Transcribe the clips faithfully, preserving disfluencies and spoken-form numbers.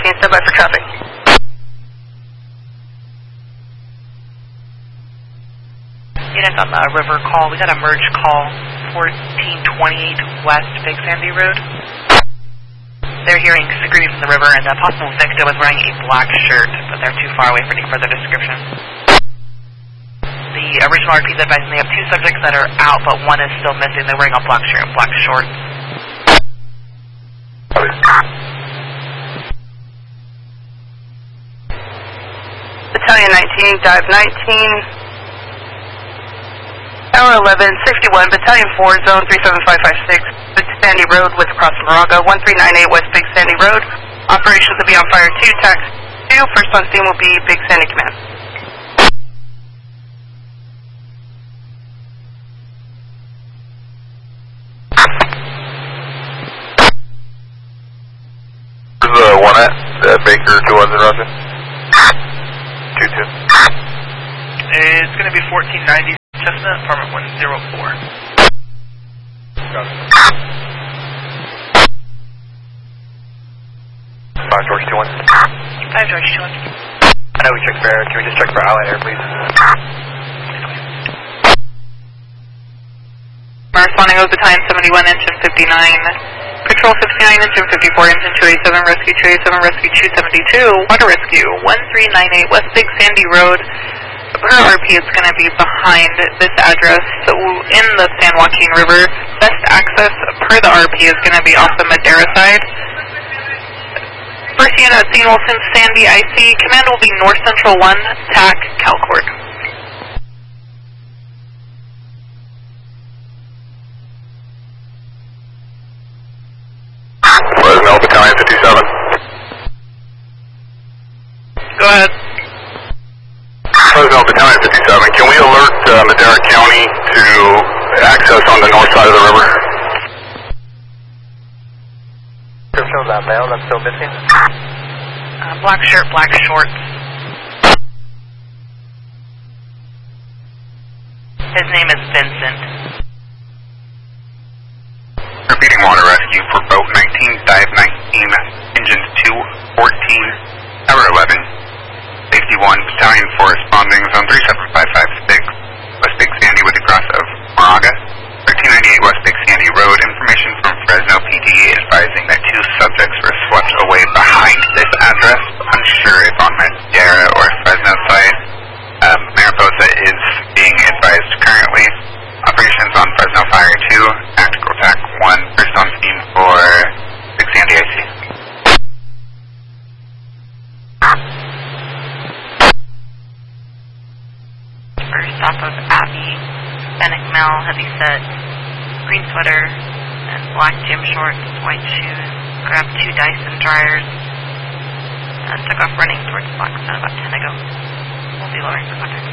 fourteen, stand by for traffic. Unit on the river call. We got a merge call, fourteen twenty-eight West Big Sandy Road. They're hearing screaming from the river, and the possible victim was wearing a black shirt, but they're too far away for any further description. The original R P is advising they have two subjects that are out, but one is still missing. They're wearing a black shirt and black shorts. Battalion nineteen, dive nineteen. Tower eleven, sixty-one, Battalion four, Zone three seven five five six, Big Sandy Road, with across Moraga, one three nine eight West Big Sandy Road. Operations will be on fire two, tax two. First on scene will be Big Sandy Command. This is uh, one at uh, Baker two one zero, Roger. two two. It's going to be fourteen ninety Chestnut, apartment one oh four. five George two one. five George two one. I know we checked for air. Can we just check for Allied Air, please? Responding over Battalion seventy-one, engine fifty-nine. Patrol fifty-nine, engine fifty-four, engine two eighty-seven, rescue two eighty-seven, rescue two seventy-two, water rescue one three nine eight West Big Sandy Road. Her R P is going to be behind this address, so in the San Joaquin River. Best access per the R P is going to be off the Madera side. First unit at Saint Wilson, Sandy I C. Command will be North Central one, T A C, Calcord. Fresno, Battalion fifty-seven. Go ahead. Fresno, Battalion fifty-seven. Can we alert uh, Madera County to access on the north side of the river? Description of that male that's still missing? Uh, black shirt, black shorts. His name is Vincent. Repeating water rescue for boat nineteen, dive nineteen, engines two fourteen, tower eleven, safety one, battalion four responding, zone three seven five five six, West Big Sandy with the cross of Moraga, thirteen ninety-eight West Big Sandy Road. Information from Fresno P D advising that two subjects were swept away behind this address. Unsure if on Madera or Fresno side. Um, Mariposa is being advised currently. Operations on Fresno Fire two, tactical T A C one, first on scene for Big Sandy I C. First off of Abby, Fennec Mel, heavy set, green sweater, and black gym shorts, white shoes, grabbed two Dyson dryers, and took off running towards Blackstone about ten ago. We'll be lowering for contact.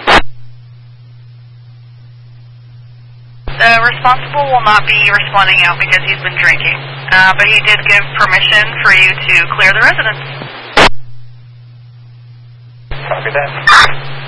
The responsible will not be responding out because he's been drinking, uh, but he did give permission for you to clear the residence. Copy that.